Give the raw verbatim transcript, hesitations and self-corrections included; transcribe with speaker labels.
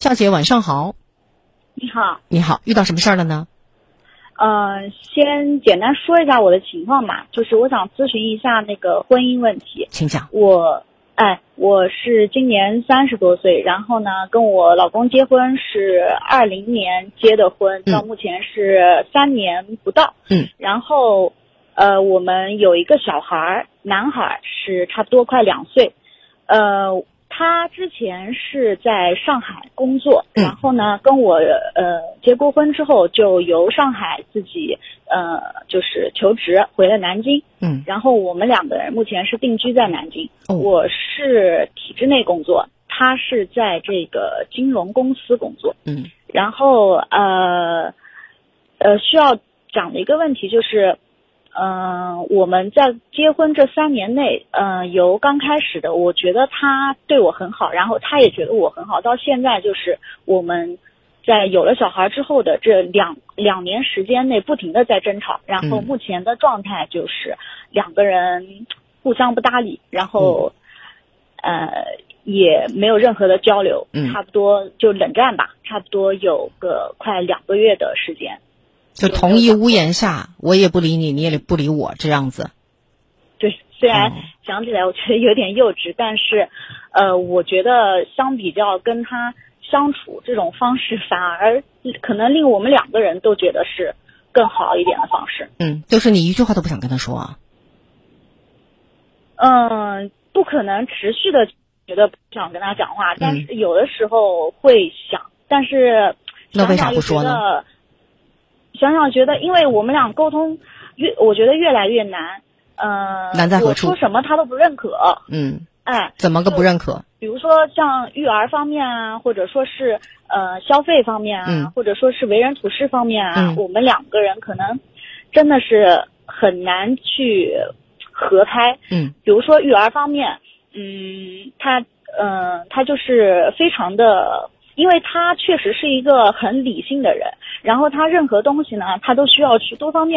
Speaker 1: 夏姐晚上好。
Speaker 2: 你好。
Speaker 1: 你好，遇到什么事儿了呢？
Speaker 2: 呃，先简单说一下我的情况吧，就是我想咨询一下那个婚姻问题。
Speaker 1: 请讲。
Speaker 2: 我，哎，我是今年三十多岁，然后呢，跟我老公结婚是二零年结的婚，到目前是三年不到。
Speaker 1: 嗯。
Speaker 2: 然后，呃，我们有一个小孩，男孩是差不多快两岁，呃。他之前是在上海工作，然后呢，跟我呃结过婚之后，就由上海自己呃就是求职回了南京，
Speaker 1: 嗯，
Speaker 2: 然后我们两个人目前是定居在南京。
Speaker 1: 哦，
Speaker 2: 我是体制内工作，他是在这个金融公司工作，
Speaker 1: 嗯，
Speaker 2: 然后呃呃需要讲的一个问题就是。嗯、呃，我们在结婚这三年内，嗯、呃，由刚开始的，我觉得他对我很好，然后他也觉得我很好，到现在就是我们在有了小孩之后的这两两年时间内，不停的在争吵，然后目前的状态就是两个人互相不搭理，然后、嗯、呃也没有任何的交流，差不多就冷战吧，差不多有个快两个月的时间。
Speaker 1: 就同一屋檐下，我也不理你，你也不理我，这样子。
Speaker 2: 对，虽然想起来我觉得有点幼稚，但是，呃，我觉得相比较跟他相处这种方式，反而可能令我们两个人都觉得是更好一点的方式。
Speaker 1: 嗯，就是你一句话都不想跟他说啊？
Speaker 2: 嗯，不可能持续的觉得不想跟他讲话，但是有的时候会想，但是
Speaker 1: 那为啥不说呢？
Speaker 2: 想想觉得，因为我们俩沟通越，我觉得越来越难。呃，
Speaker 1: 难在何处？
Speaker 2: 我说什么他都不认可。
Speaker 1: 嗯，
Speaker 2: 哎，
Speaker 1: 怎么个不认可？
Speaker 2: 比如说像育儿方面啊，或者说是呃消费方面啊，
Speaker 1: 嗯、
Speaker 2: 或者说是为人处事方面啊，
Speaker 1: 嗯、
Speaker 2: 我们两个人可能真的是很难去合拍。
Speaker 1: 嗯，
Speaker 2: 比如说育儿方面，嗯，他嗯、呃，他就是非常的。因为他确实是一个很理性的人，然后他任何东西呢，他都需要去多方面